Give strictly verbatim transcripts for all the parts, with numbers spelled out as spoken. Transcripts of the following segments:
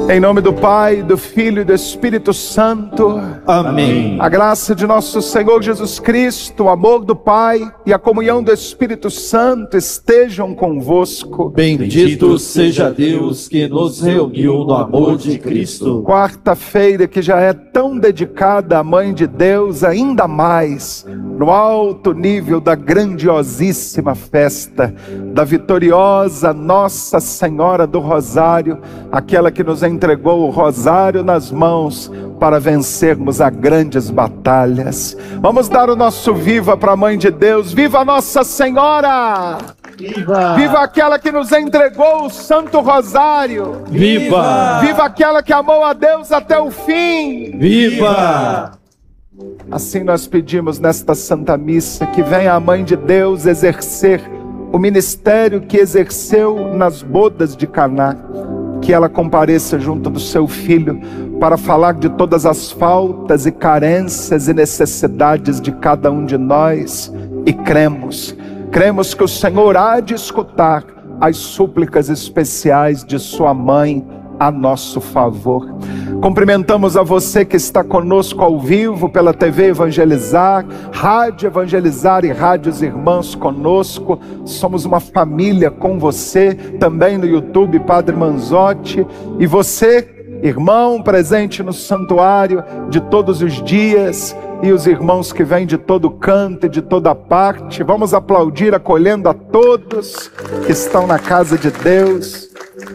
Em nome do Pai, do Filho e do Espírito Santo. Amém. A graça de nosso Senhor Jesus Cristo, o amor do Pai e a comunhão do Espírito Santo estejam convosco. Bendito seja Deus que nos reuniu no amor de Cristo. Quarta-feira que já é tão dedicada à Mãe de Deus, ainda mais no alto nível da grandiosíssima festa da vitoriosa Nossa Senhora do Rosário, aquela que nos entregou o rosário nas mãos para vencermos as grandes batalhas. Vamos dar o nosso viva para a Mãe de Deus. Viva Nossa Senhora! Viva! Viva aquela que nos entregou o Santo Rosário! Viva! Viva aquela que amou a Deus até o fim! Viva! Assim nós pedimos nesta Santa Missa que venha a Mãe de Deus exercer o ministério que exerceu nas bodas de Caná, que ela compareça junto do seu Filho para falar de todas as faltas e carências e necessidades de cada um de nós, e cremos, cremos que o Senhor há de escutar as súplicas especiais de sua Mãe a nosso favor. Cumprimentamos a você que está conosco ao vivo pela T V Evangelizar, Rádio Evangelizar e Rádios Irmãos conosco. Somos uma família com você, também no YouTube Padre Manzotti. E você, irmão presente no santuário de todos os dias, e os irmãos que vêm de todo canto e de toda parte. Vamos aplaudir acolhendo a todos que estão na casa de Deus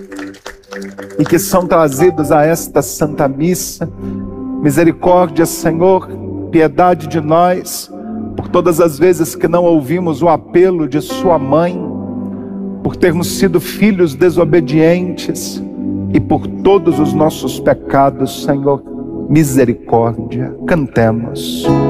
e que são trazidos a esta Santa Missa. Misericórdia, Senhor, piedade de nós, por todas as vezes que não ouvimos o apelo de sua Mãe, por termos sido filhos desobedientes e por todos os nossos pecados, Senhor, misericórdia. Cantemos.